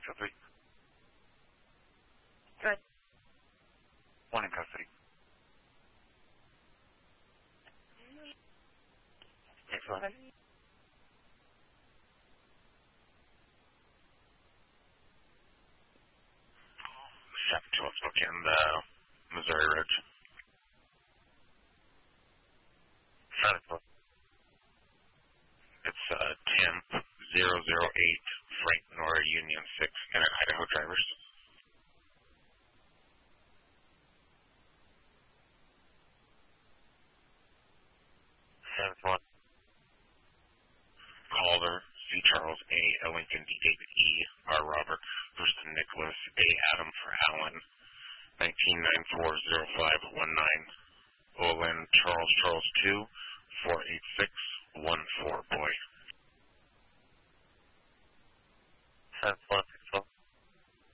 custody. Good. One in custody. Excellent. Chef 12 in the Missouri Ridge. It's 10-008 Frank Nora Union 6 and Idaho drivers. Calder, C. Charles, A. Ellington, D. David, E. R. Robert, Thurston Nicholas, A. Adam for Allen, 19940519, Olin, Charles, Charles 2, 48614, boy. 10-1.